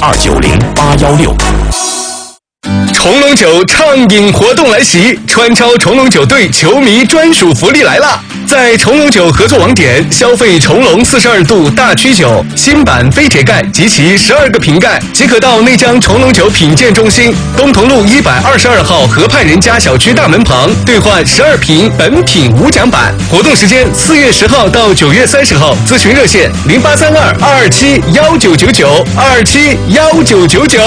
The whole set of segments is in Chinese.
290-816。 重龙酒畅饮活动来袭，川超重龙酒队球迷专属福利来了！在重龙酒合作网点消费重龙42度大曲酒新版飞铁盖及其12个瓶盖，即可到内江重龙酒品鉴中心东同路122号河畔人家小区大门旁兑换12瓶本品无奖版。活动时间4月10号到9月30号，咨询热线0832-227-1999，227-1999。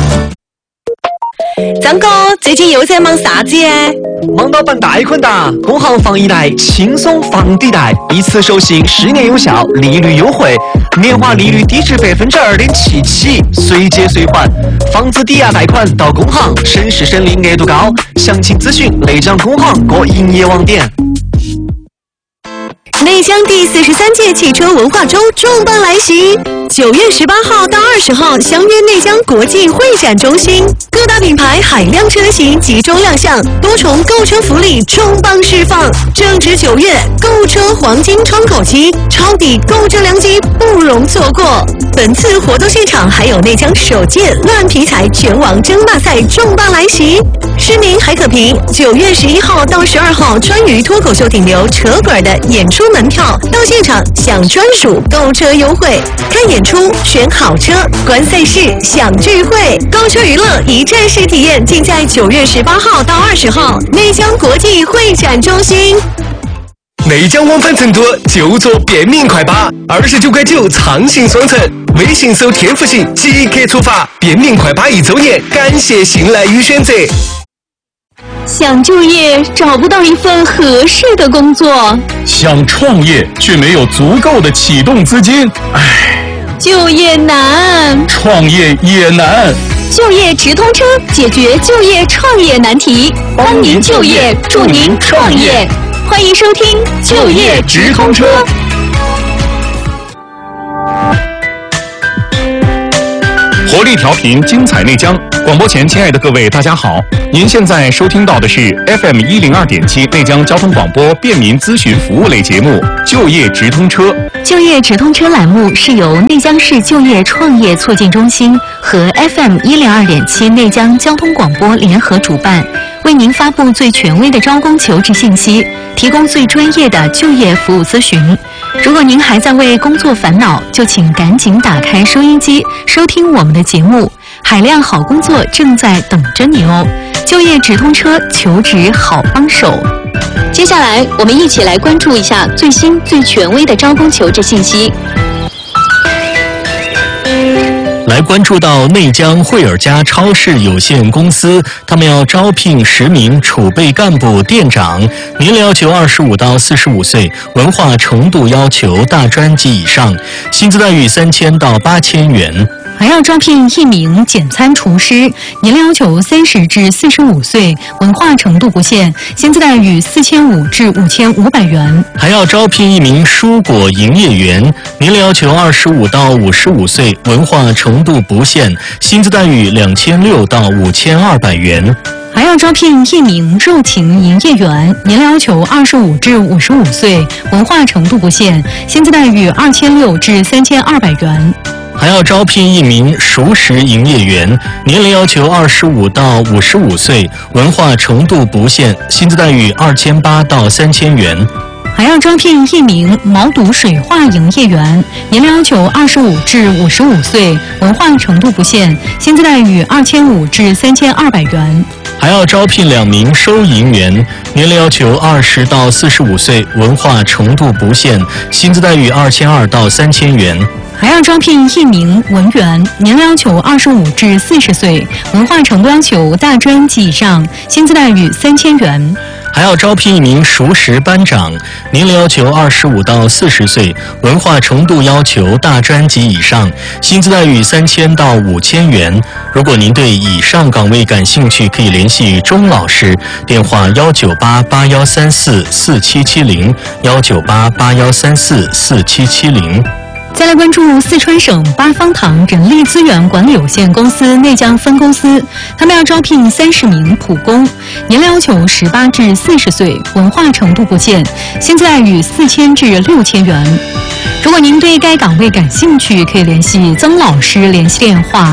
张哥，最近又在忙啥子耶？ 忙到办贷款哒！工行房一贷轻松房抵贷，一次授信10年有效，利率优惠，年化利率低至2.77%起，随借随还，房子抵押贷款到工行，省时省力，额度高。详情咨询内江工行各营业网点。 内江第43届汽车文化周重磅来袭！9月18号到20号，相约内江国际会展中心，各大品牌海量车型集中亮相，多重购车福利重磅释放。正值9月，购车黄金窗口期，抄底购车良机不容错过。本次活动现场还有内江首届乱皮财拳王争霸赛重磅来袭，市民还可凭9月11号到12号川渝脱口秀顶流扯滚的演出门票到现场享专属购车优惠，看演出选好车，观赛事享聚会，购车娱乐一站式体验，尽在9月18号到20号内江国际会展中心。 内江往返成都，就坐便民快巴，29.9畅行双程，微信搜天府行即刻出发。便民快巴1周年，感谢信赖与选择。 想就业找不到一份合适的工作， 想创业却没有足够的启动资金， 就业难， 创业也难。 就业直通车解决就业创业难题，帮您就业，助您创业。欢迎收听就业直通车。 活力调频，精彩内江。广播前，亲爱的各位，大家好！您现在收听到的是 FM 102.7内江交通广播便民咨询服务类节目《就业直通车》。 就业直通车栏目是由内江市就业创业促进中心和 FM 102.7内江交通广播联合主办，为您发布最权威的招工求职信息，提供最专业的就业服务咨询。如果您还在为工作烦恼，就请赶紧打开收音机，收听我们的节目，海量好工作正在等着你哦！就业直通车，求职好帮手。接下来，我们一起来关注一下最新最权威的招工求职信息。 来关注到内江惠尔家超市有限公司，他们要招聘10名储备干部店长，年龄要求25到45岁，文化程度要求大专及以上，薪资待遇3000到8000元。 还要招聘1名简餐厨师，年龄要求30至45岁，文化程度不限，薪资待遇4500至5500元。 还要招聘1名蔬果营业员，年龄要求25到55岁，文化程度不限，薪资待遇2600到5200元。 还要招聘1名肉禽营业员，年龄要求25至55岁，文化程度不限，薪资待遇2600至3200元。 还要招聘1名熟食营业员，年龄要求25到55岁，文化程度不限，薪资待遇2800到3000元。 还要招聘1名毛肚水化营业员，年龄要求25至55岁，文化程度不限，薪资待遇2500至3200元。 还要招聘2名收银员，年龄要求20到45岁，文化程度不限，薪资待遇2200到3000元。 还要招聘1名文员，年龄要求25至40岁，文化程度要求大专及以上，薪资待遇3000元。 还要招聘1名熟食班长，年龄要求25到40岁，文化程度要求大专及以上，薪资待遇3000到5000元。如果您对以上岗位感兴趣，可以联系钟老师，电话19881344770，19881344770。 再来关注四川省八方堂人力资源管理有限公司内江分公司，他们要招聘30名普工，年龄要求18至40岁，文化程度不限，薪资待遇4000至6000元。如果您对该岗位感兴趣，可以联系曾老师联系电话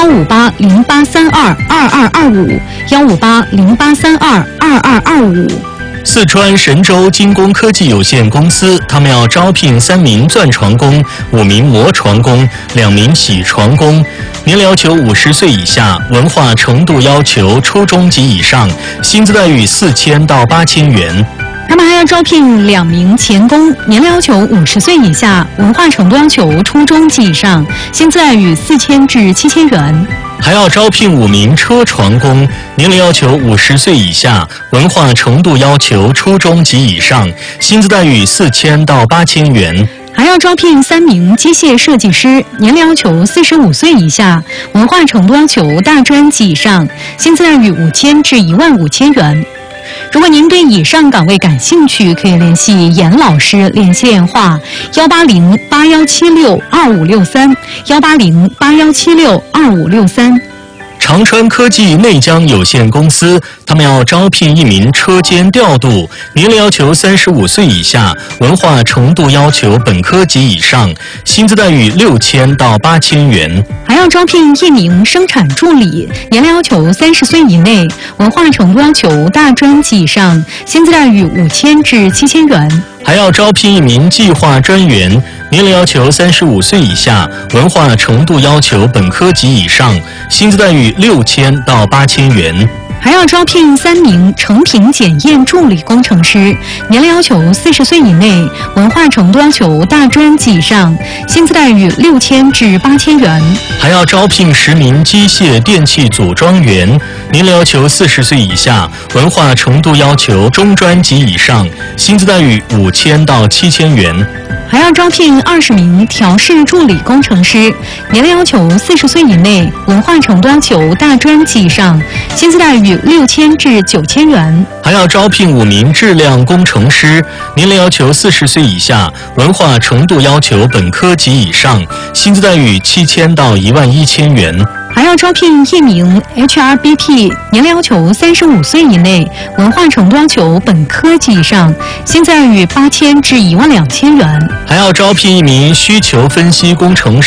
15808322225，15808322225。 四川神州精工科技有限公司，他们要招聘3名钻床工、5名磨床工、2名洗床工，年龄要求50岁以下，文化程度要求初中级以上，薪资待遇4000到8000元。 他们还要招聘2名钳工，年龄要求50岁以下，文化程度要求初中级以上，薪资待遇4000至7000元。 还要招聘5名车床工，年龄要求50岁以下，文化程度要求初中级以上，薪资待遇4000到8000元。 还要招聘3名机械设计师，年龄要求45岁以下，文化程度要求大专级以上，薪资待遇5000至15000元。如果您对以上岗位感兴趣，可以联系严老师联系电话18081762563，18081762563。 长川科技内江有限公司，他们要招聘1名车间调度，年龄要求35岁以下，文化程度要求本科级以上，薪资待遇6000到8000元。 还要招聘1名生产助理，年龄要求30岁以内，文化程度要求大专级以上，薪资待遇5000至7000元。 还要招聘1名计划专员，年龄要求35岁以下，文化程度要求本科级以上，薪资待遇6000到8000元。 还要招聘3名成品检验助理工程师，年龄要求40岁以内，文化程度要求大专级以上，薪资待遇6000至8000元。 还要招聘10名机械电器组装员，年龄要求40岁以下，文化程度要求中专级以上，薪资待遇5000到7000元。 还要招聘20名调试助理工程师，年龄要求40岁以内，文化程度要求大专级以上，薪资待遇6000至9000元。 还要招聘5名质量工程师，年龄要求40岁以下，文化程度要求本科级以上，薪资待遇7000到11000元。 还要招聘1名 HRBP， 年龄要求35岁以内，文化程度要求本科级以上，薪资待遇8000至12000元。 还要招聘1名需求分析工程师。